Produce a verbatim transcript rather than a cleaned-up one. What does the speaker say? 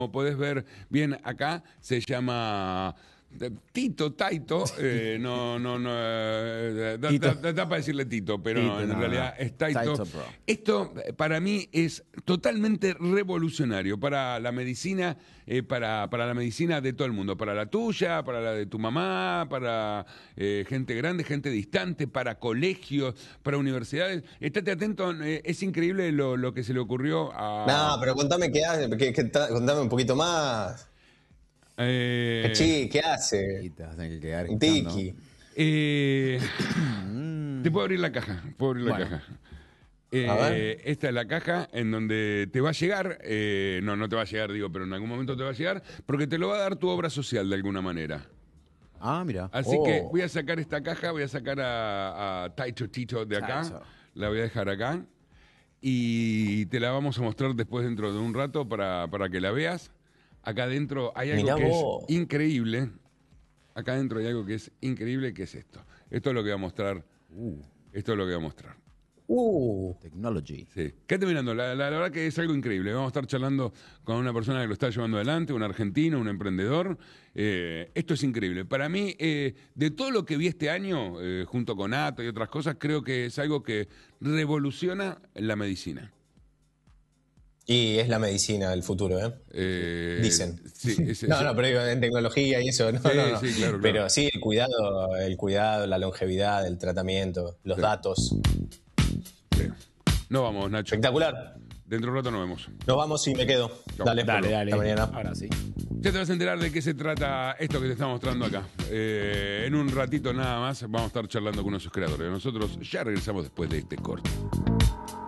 Como podés ver bien acá, se llama Tito, Taito, eh, no, no, no, eh, da, da, da, da para decirle Tito, pero Tito, no, en no, realidad no. es Taito. Taito Pro. Esto eh, para mí es totalmente revolucionario para la medicina, eh, para, para la medicina de todo el mundo, para la tuya, para la de tu mamá, para eh, gente grande, gente distante, para colegios, para universidades. Estate atento, eh, es increíble lo, lo que se le ocurrió a... No, pero contame qué hace, qué- qué tra- contame un poquito más. Eh, Cachí, ¿qué Y hace? te vas a tener que quedar Un escuchando. tiki. eh, Mm. Te puedo abrir la caja, puedo abrir la Bueno. caja. A ver. Eh, esta es la caja en donde te va a llegar, eh, no, no te va a llegar, digo, pero en algún momento te va a llegar, porque te lo va a dar tu obra social de alguna manera. Ah, mira. Así Oh. que voy a sacar esta caja, voy a sacar a, a Taito Tito de acá, Taito. la voy a dejar acá, y te la vamos a mostrar después dentro de un rato para, para que la veas. Acá adentro hay algo Mirá que vos. es increíble. Acá adentro hay algo que es increíble, que es esto. Esto es lo que va a mostrar. Uh, Esto es lo que va a mostrar. Uh, technology. Sí. Quédate mirando, la, la- la verdad que es algo increíble. Vamos a estar charlando con una persona que lo está llevando adelante, un argentino, un emprendedor. Eh, esto es increíble. Para mí, eh, de todo lo que vi este año, eh, junto con Ato y otras cosas, creo que es algo que revoluciona la medicina. y es la medicina del futuro, ¿eh? Eh, Dicen. Sí, es- No, es- no, pero digo, en tecnología y eso, no, Sí, no, no. sí, claro, claro. Pero sí, el cuidado, el cuidado, la longevidad, el tratamiento, los Sí. datos. sí. No vamos, Nacho. Espectacular. Dentro de un rato nos vemos. Nos vamos y me quedo. Chau. Dale, Dale, dale. Hasta mañana. Ahora sí. Ya te vas a enterar de qué se trata esto que te está mostrando acá. Eh, en un ratito nada más vamos a estar charlando con unos creadores. Nosotros ya regresamos después de este corte.